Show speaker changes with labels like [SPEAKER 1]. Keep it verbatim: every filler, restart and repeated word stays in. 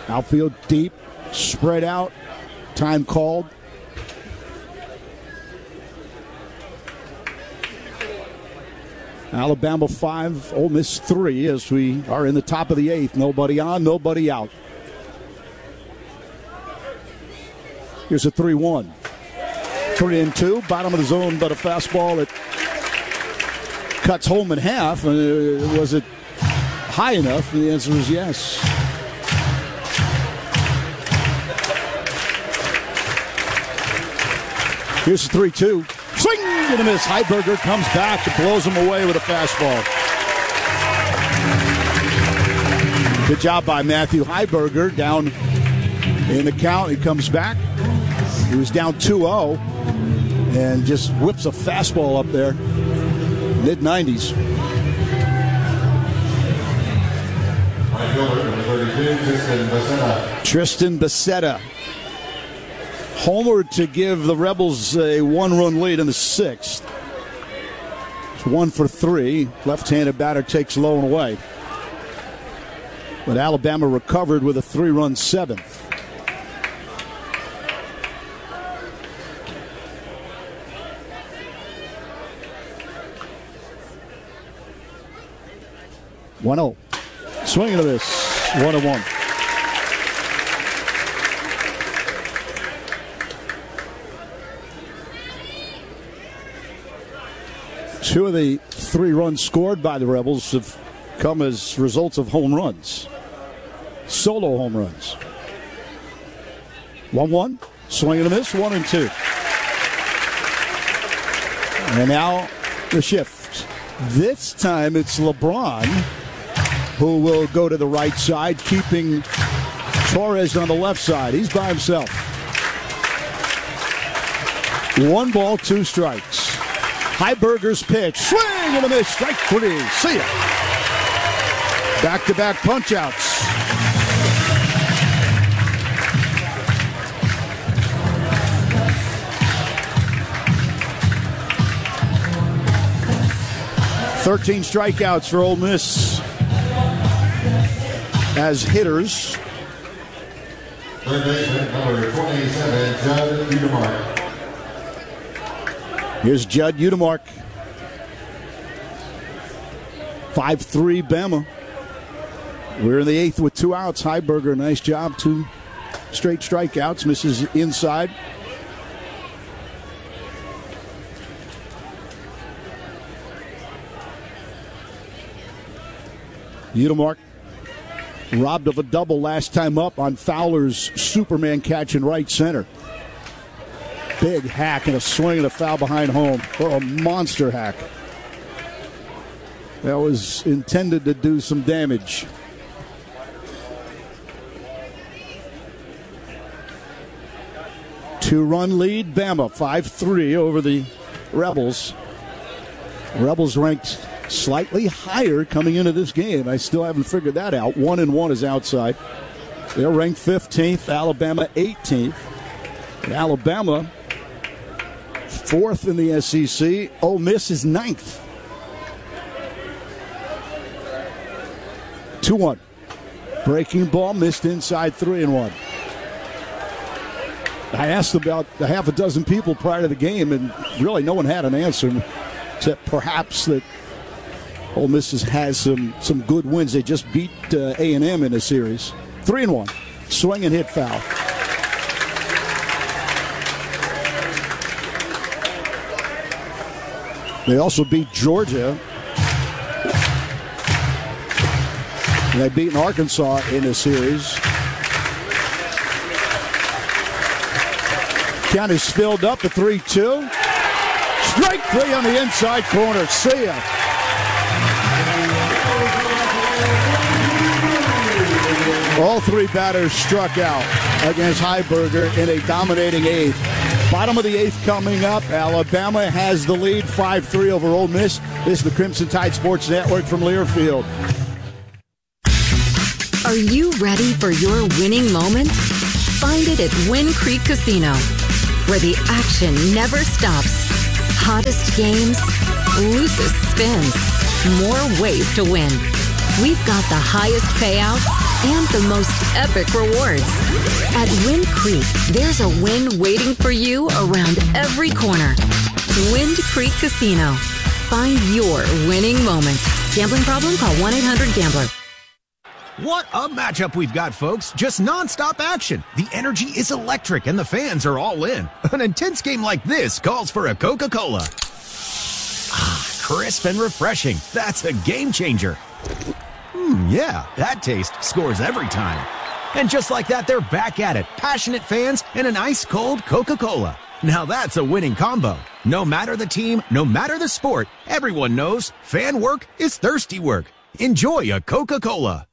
[SPEAKER 1] Outfield deep, spread out, time called. Alabama five, Ole Miss three as we are in the top of the eighth. Nobody on, nobody out. Here's a three one. Three and two, bottom of the zone, but a fastball that cuts home in half. Uh, was it high enough? The answer is yes. Here's a three two. Swing and a miss. Heiberger comes back and blows him away with a fastball. Good job by Matthew Heiberger down in the count. He comes back. He was down two oh and just whips a fastball up there. mid nineties. Tristan Becerra. Homer to give the Rebels a one-run lead in the sixth. It's one for three. Left-handed batter takes low and away. But Alabama recovered with a three-run seventh. one oh. Swinging to this. one and one. Two of the three runs scored by the Rebels have come as results of home runs. Solo home runs. one one. Swing and a miss. one and two. And now the shift. This time it's LeBron who will go to the right side, keeping Torres on the left side. He's by himself. One ball, two strikes. Heiberger's pitch. Swing and a miss. Strike three. See ya. Back-to-back punch-outs. thirteen strikeouts for Ole Miss as hitters.
[SPEAKER 2] Third baseman, number twenty-seven, Judd Udemark.
[SPEAKER 1] Here's Judd Udemark. five three Bama. We're in the eighth with two outs. Heiberger, nice job. Two straight strikeouts. Misses inside. Udemark robbed of a double last time up on Fowler's Superman catch in right center. Big hack and a swing and a foul behind home. Oh, a monster hack. That was intended to do some damage. Two-run lead, Bama, five three over the Rebels. Rebels ranked slightly higher coming into this game. I still haven't figured that out. One and one is outside. They're ranked fifteenth, Alabama eighteenth. And Alabama fourth in the S E C. Ole Miss is ninth. two one. Breaking ball missed inside, three and one. I asked about a half a dozen people prior to the game, and really no one had an answer, except perhaps that Ole Miss has some, some good wins. They just beat uh, A and M in a series. Three and one. Swing and hit foul. They also beat Georgia. And they've beaten Arkansas in a series. Count is filled up at three two. Strike three on the inside corner. See ya. All three batters struck out against Heiberger in a dominating eighth. Bottom of the eighth coming up. Alabama has the lead, five three over Ole Miss. This is the Crimson Tide Sports Network from Learfield.
[SPEAKER 3] Are you ready for your winning moment? Find it at Wind Creek Casino, where the action never stops. Hottest games, loosest spins, more ways to win. We've got the highest payouts and the most epic rewards. At Wind Creek, there's a win waiting for you around every corner. Wind Creek Casino. Find your winning moment. Gambling problem? Call one eight hundred gambler.
[SPEAKER 4] What a matchup we've got, folks. Just nonstop action. The energy is electric and the fans are all in. An intense game like this calls for a Coca-Cola. Ah, crisp and refreshing. That's a game changer. Hmm, yeah, that taste scores every time. And just like that, they're back at it. Passionate fans and an ice-cold Coca-Cola. Now that's a winning combo. No matter the team, no matter the sport, everyone knows fan work is thirsty work. Enjoy a Coca-Cola.